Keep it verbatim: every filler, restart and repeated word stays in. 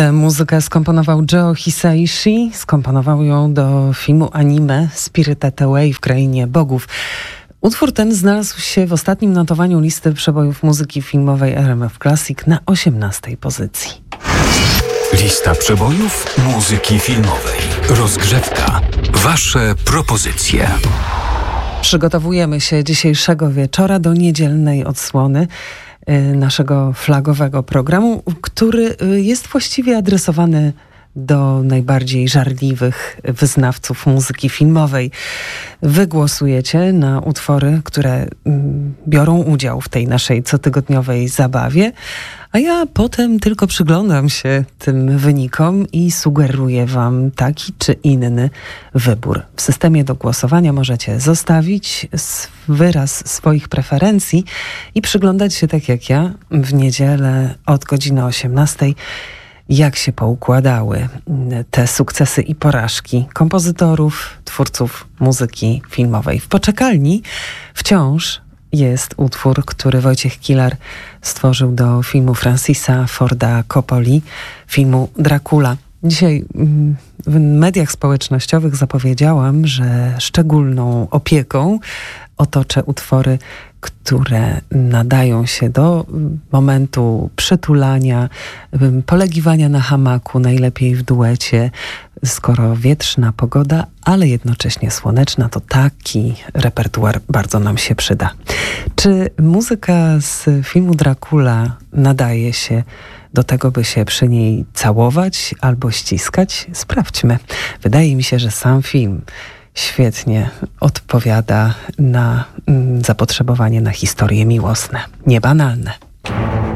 Tę muzykę skomponował Joe Hisaishi, skomponował ją do filmu anime Spirited Away w Krainie Bogów. Utwór ten znalazł się w ostatnim notowaniu listy przebojów muzyki filmowej R M F Classic na osiemnastej pozycji. Lista przebojów muzyki filmowej. Rozgrzewka. Wasze propozycje. Przygotowujemy się dzisiejszego wieczora do niedzielnej odsłony naszego flagowego programu, który jest właściwie adresowany do najbardziej żarliwych wyznawców muzyki filmowej. Wy głosujecie na utwory, które biorą udział w tej naszej cotygodniowej zabawie, a ja potem tylko przyglądam się tym wynikom i sugeruję wam taki czy inny wybór. W systemie do głosowania możecie zostawić wyraz swoich preferencji i przyglądać się tak jak ja w niedzielę od godziny osiemnastej, jak się poukładały te sukcesy i porażki kompozytorów, twórców muzyki filmowej. W poczekalni wciąż jest utwór, który Wojciech Kilar stworzył do filmu Francisa Forda Coppoli, filmu Dracula. Dzisiaj w mediach społecznościowych zapowiedziałam, że szczególną opieką otoczę utwory, które nadają się do momentu przytulania, polegiwania na hamaku, najlepiej w duecie. Skoro wietrzna pogoda, ale jednocześnie słoneczna, to taki repertuar bardzo nam się przyda. Czy muzyka z filmu Dracula nadaje się do tego, by się przy niej całować albo ściskać? Sprawdźmy. Wydaje mi się, że sam film świetnie odpowiada na zapotrzebowanie na historie miłosne. Niebanalne.